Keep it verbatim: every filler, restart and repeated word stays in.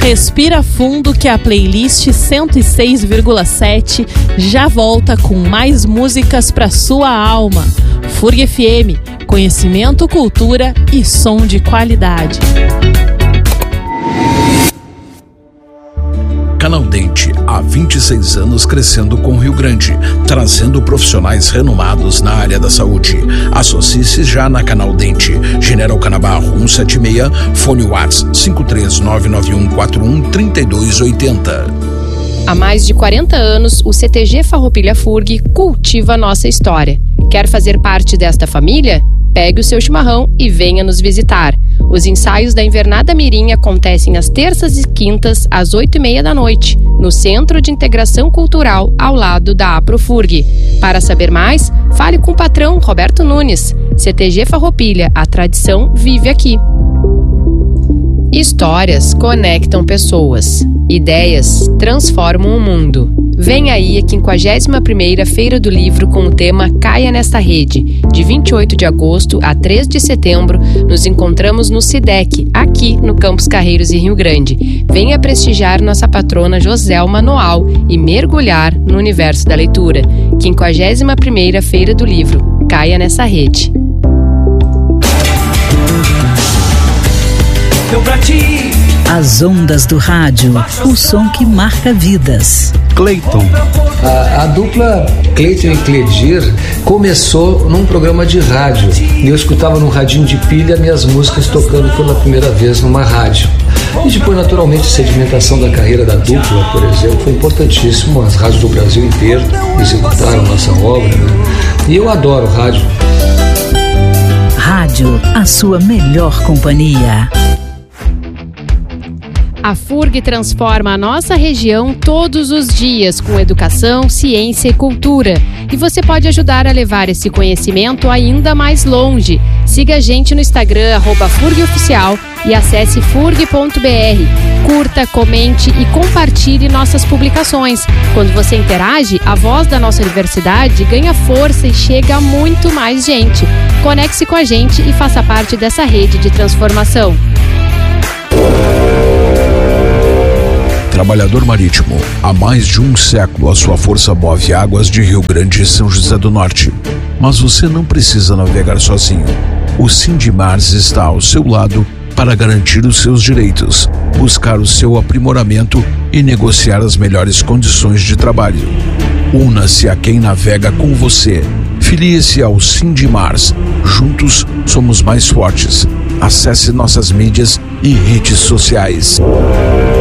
Respira fundo que a playlist cento e seis vírgula sete já volta com mais músicas para sua alma. F U R G F M, conhecimento, cultura e som de qualidade. Canal Dente, há vinte e seis anos crescendo com Rio Grande, trazendo profissionais renomados na área da saúde. Associe-se já na Canal Dente, General Canabarro cento e setenta e seis, fone WhatsApp cinco três nove nove um quatro um três dois oito zero. Há mais de quarenta anos, o C T G Farroupilha F U R G cultiva a nossa história. Quer fazer parte desta família? Pegue o seu chimarrão e venha nos visitar. Os ensaios da Invernada Mirim acontecem às terças e quintas, às oito e meia da noite, no Centro de Integração Cultural, ao lado da Aprofurg. Para saber mais, fale com o patrão Roberto Nunes. C T G Farroupilha, a tradição vive aqui. Histórias conectam pessoas. Ideias transformam o mundo. Vem aí a quinquagésima primeira Feira do Livro com o tema Caia Nesta Rede. De vinte e oito de agosto a três de setembro, nos encontramos no SIDEC, aqui no Campos Carreiros, em Rio Grande. Venha prestigiar nossa patrona Joselma Noal e mergulhar no universo da leitura. quinquagésima primeira Feira do Livro. Caia nessa rede. As ondas do rádio, o som que marca vidas. Cleiton. A, a dupla Cleiton e Cledir começou num programa de rádio. E eu escutava num radinho de pilha minhas músicas tocando pela primeira vez numa rádio. E depois, naturalmente, a sedimentação da carreira da dupla, por exemplo, foi importantíssimo. As rádios do Brasil inteiro executaram nossa obra, né? E eu adoro rádio. Rádio, a sua melhor companhia. A F U R G transforma a nossa região todos os dias com educação, ciência e cultura. E você pode ajudar a levar esse conhecimento ainda mais longe. Siga a gente no Instagram, arroba F U R G Oficial, e acesse F U R G ponto B R. Curta, comente e compartilhe nossas publicações. Quando você interage, a voz da nossa universidade ganha força e chega a muito mais gente. Conecte-se com a gente e faça parte dessa rede de transformação. Trabalhador marítimo, há mais de um século a sua força move águas de Rio Grande e São José do Norte. Mas você não precisa navegar sozinho. O Sindimars está ao seu lado para garantir os seus direitos, buscar o seu aprimoramento e negociar as melhores condições de trabalho. Una-se a quem navega com você. Filie-se ao Sindimars. Juntos somos mais fortes. Acesse nossas mídias e redes sociais.